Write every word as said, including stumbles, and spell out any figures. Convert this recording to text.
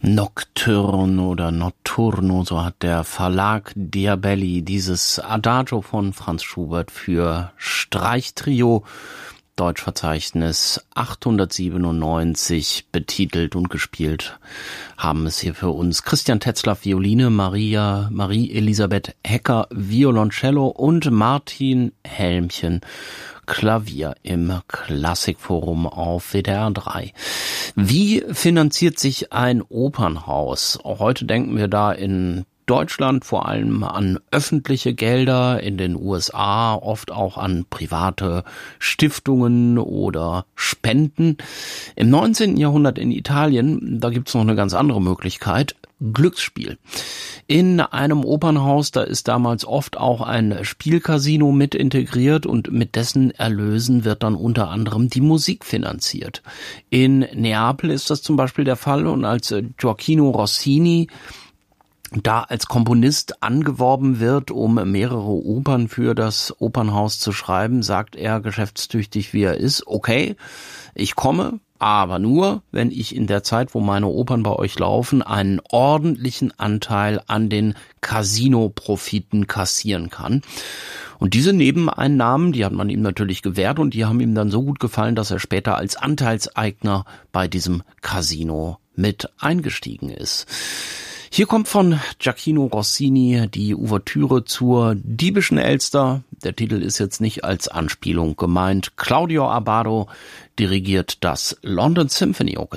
Nocturne oder Notturno, so hat der Verlag Diabelli dieses Adagio von Franz Schubert für Streichtrio, Deutschverzeichnis achthundertsiebenundneunzig, betitelt und gespielt haben es hier für uns Christian Tetzlaff Violine, Maria Marie-Elisabeth Hecker Violoncello und Martin Helmchen Klavier im Klassikforum auf W D R drei. Wie finanziert sich ein Opernhaus? Heute denken wir da in Deutschland vor allem an öffentliche Gelder, in den U S A oft auch an private Stiftungen oder Spenden. Im neunzehnten Jahrhundert in Italien, da gibt's noch eine ganz andere Möglichkeit: Glücksspiel. In einem Opernhaus, da ist damals oft auch ein Spielcasino mit integriert und mit dessen Erlösen wird dann unter anderem die Musik finanziert. In Neapel ist das zum Beispiel der Fall, und als Gioacchino Rossini da als Komponist angeworben wird, um mehrere Opern für das Opernhaus zu schreiben, sagt er, geschäftstüchtig wie er ist: Okay, ich komme, aber nur, wenn ich in der Zeit, wo meine Opern bei euch laufen, einen ordentlichen Anteil an den Casino-Profiten kassieren kann. Und diese Nebeneinnahmen, die hat man ihm natürlich gewährt, und die haben ihm dann so gut gefallen, dass er später als Anteilseigner bei diesem Casino mit eingestiegen ist. Hier kommt von Gioacchino Rossini die Ouvertüre zur Diebischen Elster. Der Titel ist jetzt nicht als Anspielung gemeint. Claudio Abbado dirigiert das London Symphony Orchestra.